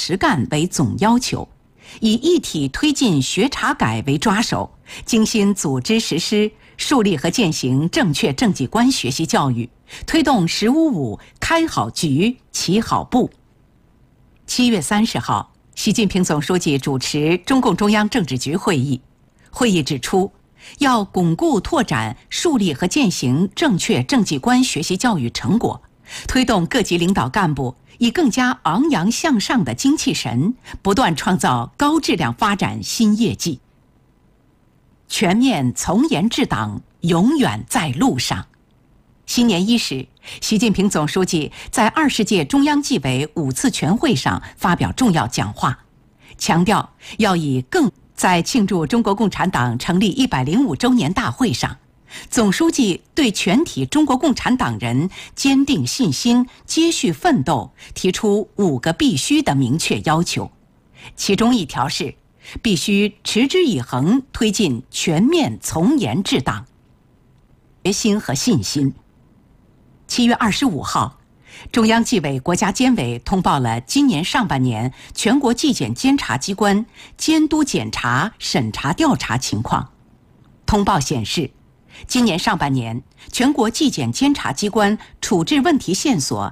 实干为总要求，以一体推进学查改为抓手，精心组织实施，树立和践行正确政绩观学习教育，推动“1055”开好局、起好步。7月30号，习近平总书记主持中共中央政治局会议。会议指出，要巩固拓展、树立和践行正确政绩观学习教育成果，推动各级领导干部以更加昂扬向上的精气神，不断创造高质量发展新业绩。全面从严治党永远在路上。新年伊始，习近平总书记在20届中央纪委5次全会上发表重要讲话，强调要以更在庆祝中国共产党成立105周年大会上，总书记对全体中国共产党人坚定信心、接续奋斗提出5个必须的明确要求，其中一条是必须持之以恒推进全面从严治党。决心和信心。7月25号，中央纪委国家监委通报了今年上半年全国纪检监察机关监督检查、审查调查情况。通报显示，今年上半年全国纪检监察机关处置问题线索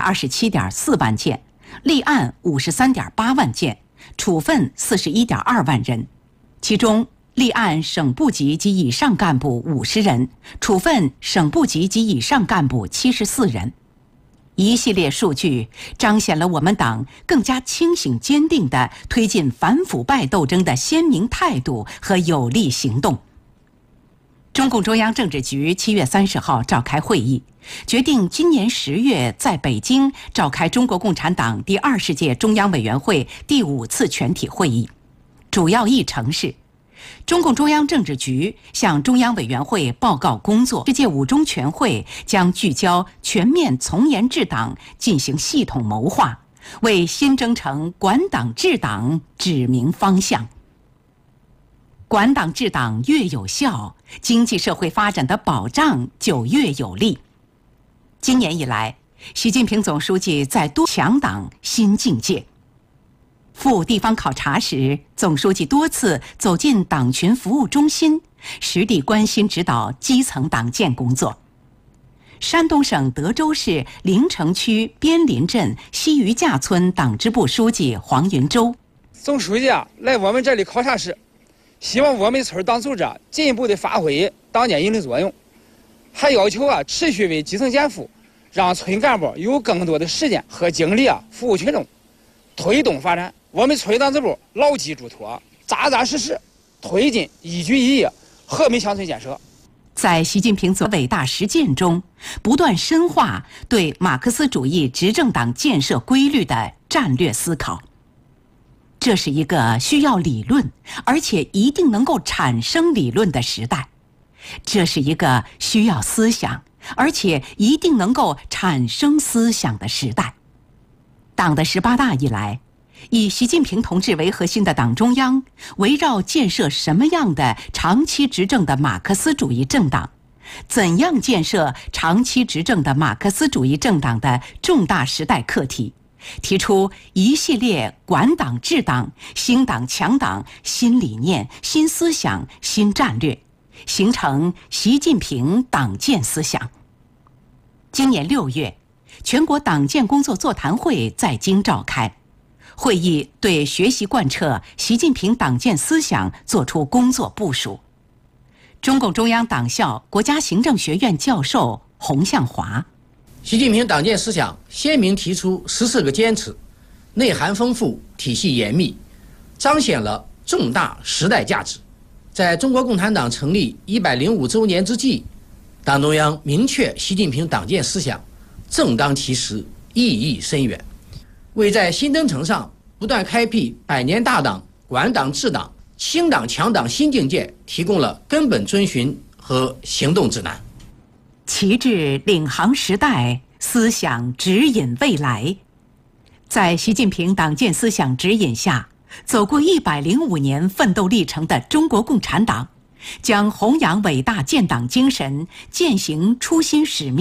127.4万件，立案53.8万件，处分41.2万人，其中立案省部级及以上干部50人，处分省部级及以上干部74人。一系列数据彰显了我们党更加清醒坚定地推进反腐败斗争的鲜明态度和有力行动。中共中央政治局7月30号召开会议，决定今年10月在北京召开中国共产党第20届中央委员会第5次全体会议。主要议程是：中共中央政治局向中央委员会报告工作。这届5中全会将聚焦全面从严治党进行系统谋划，为新征程管党治党指明方向。管党治党越有效，经济社会发展的保障就越有力。今年以来，习近平总书记在多强党新境界。赴地方考察时，总书记多次走进党群服务中心，实地关心指导基层党建工作。山东省德州市临城区边林镇西余架村党支部书记黄云洲： 总书记来我们这里考察时，希望我们村党组织进一步的发挥党建引领作用，还要求持续为基层减负，让村干部有更多的时间和精力服务群众，推动发展。我们村党支部牢记嘱托，扎扎实实推进一举一役和平乡村建设。 在习近平总伟大实践中，不断深化对马克思主义执政党建设规律的战略思考。这是一个需要理论，而且一定能够产生理论的时代。这是一个需要思想，而且一定能够产生思想的时代。党的18大以来，以习近平同志为核心的党中央，围绕建设什么样的长期执政的马克思主义政党，怎样建设长期执政的马克思主义政党的重大时代课题，提出一系列管党治党、兴党强党新理念、新思想、新战略，形成习近平党建思想。今年6月，全国党建工作座谈会在京召开，会议对学习贯彻习近平党建思想作出工作部署。中共中央党校国家行政学院教授洪向华： 习近平党建思想鲜明提出14个坚持，内涵丰富，体系严密，彰显了重大时代价值。在中国共产党成立105周年之际，党中央明确习近平党建思想正当其时，意义深远，为在新征程上不断开辟百年大党、管党治党、兴党强党新境界提供了根本遵循和行动指南。 旗帜领航时代，思想指引未来。在习近平党建思想指引下，走过105年奋斗历程的中国共产党，将弘扬伟大建党精神，践行初心使命，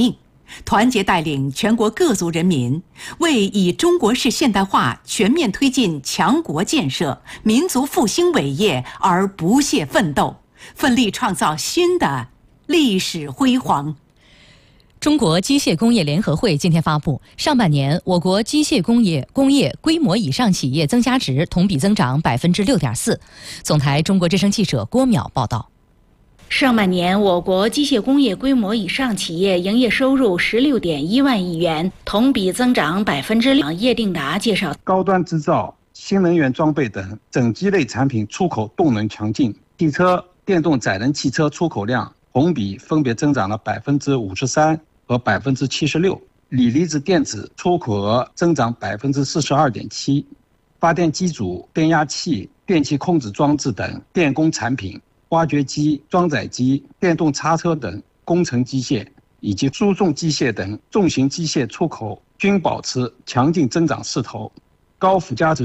团结带领全国各族人民，为以中国式现代化全面推进强国建设、民族复兴伟业而不懈奋斗，奋力创造新的历史辉煌。 中国机械工业联合会今天发布，上半年我国机械工业规模以上企业增加值同比增长6.4%。总台中国之声记者郭淼报道。 上半年，我国机械工业规模以上企业营业收入16.1万亿元，同比增长6%。叶定达介绍， 高端制造、新能源装备等整机类产品出口动能强劲，汽车、电动载人汽车出口量同比分别增长了53%和76%，锂离子电子出口额增长42.7%，发电机组、变压器、电气控制装置等电工产品、挖掘机、装载机、电动叉车等工程机械以及输送机械等重型机械出口均保持强劲增长势头，高附加值